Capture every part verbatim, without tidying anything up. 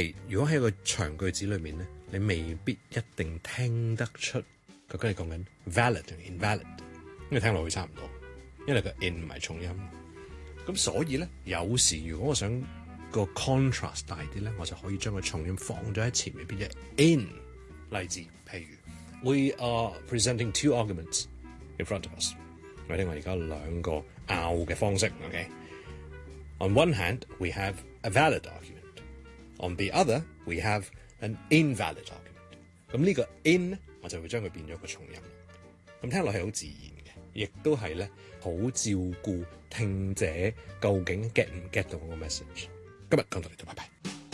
係如果喺個長句子裏面咧，你未必一定聽得出究竟係講緊 valid 定 invalid，因為聽落去差唔多，因為個 in 唔係重音。咁所以咧，有時如果我想個 contrast 大啲咧，我就可以將個重音放咗喺前面，變咗 in。例子譬如 We are presenting two arguments in front of us。我哋我而家兩個拗嘅方式 ，OK。On one hand, we have a valid argument. On the other, we have an invalid argument. 咁呢個 in 咧，我就會將佢變咗個重音。咁聽落係好自然嘅，亦都係咧好照顧聽者究竟 get 唔 get 到我個 message。今日講到呢度，拜拜。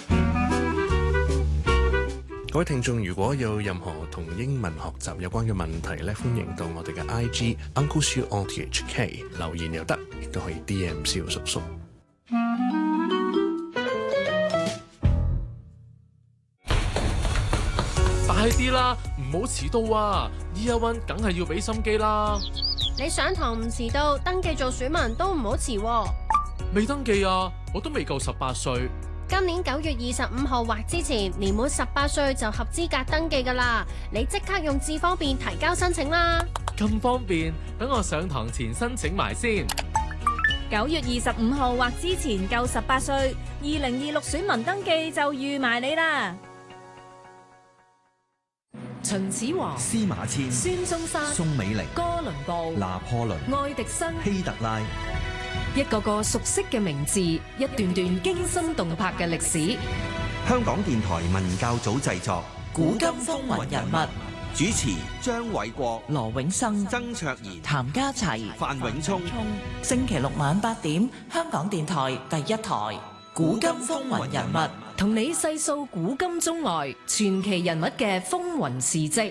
各位聽眾，如果有任何同英文學習有關嘅問題咧，歡迎到我哋嘅 I G Uncle Siu O T H K 留言又得，亦都可以 D M 蕭叔叔。 快啲啦，唔好遲到啊 ！Year One 梗係要俾心機啦。 你上堂唔遲到，登記做選民都唔好遲喎。 未登記啊，我都未夠十八歲。 今年九月二十五號或之前年滿十八歲就合資格登記噶啦，你即刻用智方便提交申請啦。 咁方便，等我上堂前申請埋先。 九月二十五號或之前夠十八歲，二零二六選民登記就預埋你啦。 秦始皇、 司馬遷、 孫中山、 宋美齡、 哥倫布、 拿破崙、 愛迪生、 希特拉， 一個個熟悉嘅名字，一段段驚心動魄嘅歷史。 香港電台文教組製作《 古今風雲人物》， 主持張偉國、 羅永生、 曾卓賢、 譚家齊、 范永聰。 星期六晚八點，香港電台第一台《古今風雲人物》， 同你細數古今中外傳奇人物嘅風雲事跡。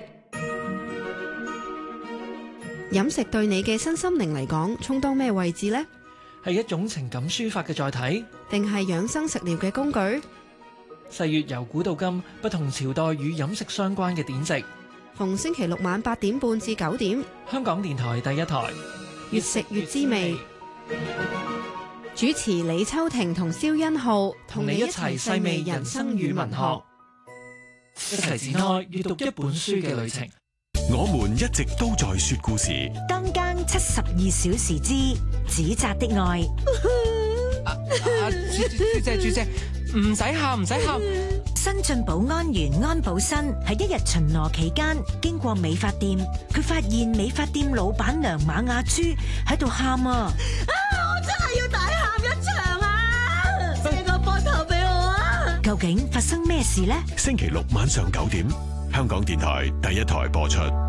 飲食對你嘅身心靈嚟講，充當咩位置呢？ 係一種情感抒發嘅載體， 定係養生食療嘅工具？ 細閱由古到今，不同朝代與飲食相關嘅典籍。 逢星期六晚八點半至九點， 香港電台第一台， 越食越滋味。主持李秋婷同蕭欣浩， 同你一齊細味人生與文學，一齊展開閱讀一本書嘅旅程。 我們一直都在說故事。 當更七十二小時之指責的愛。 啊啊！朱朱姐，朱姐，唔使喊，唔使喊。 新晉保安員安保新喺一日巡邏期間，經過美髮店，佢發現美髮店老闆娘馬亞珠喺度喊啊！ 啊！我真係要大喊一場啊！借個膊頭俾我啊！ 究竟發生咩事呢？ 星期六晚上九點，香港電台第一台播出。